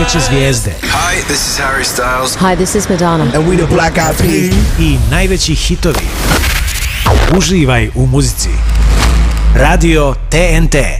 najveće zvijezde. Hi, this is Harry Styles. Hi, this is Madonna. And we the Black Eyed Peas. I najveći hitovi. Uživaj u muzici. Radio TNT.